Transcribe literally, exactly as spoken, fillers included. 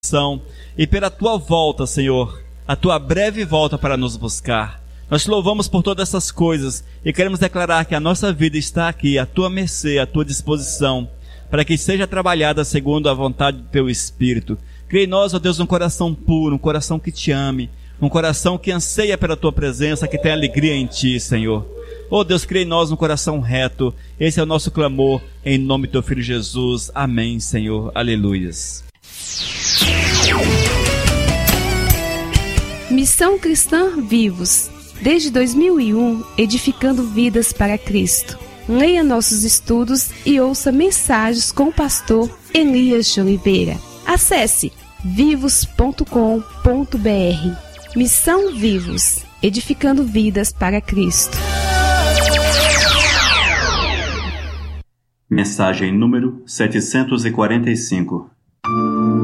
e pela tua volta, Senhor, a tua breve volta para nos buscar. Nós te louvamos por todas essas coisas e queremos declarar que a nossa vida está aqui, à tua mercê, à tua disposição, para que seja trabalhada segundo a vontade do teu Espírito. Cria em nós, ó Deus, um coração puro, um coração que te ame, um coração que anseia pela tua presença, que tem alegria em ti, Senhor. Ó Deus, cria em nós um coração reto. Esse é o nosso clamor, em nome do teu Filho Jesus. Amém, Senhor. Aleluias. Missão Cristã Vivos. Desde dois mil e um, edificando vidas para Cristo. Leia nossos estudos e ouça mensagens com o pastor Elias de Oliveira. Acesse vivos ponto com ponto br. Missão Vivos, edificando vidas para Cristo. Mensagem número setecentos e quarenta e cinco.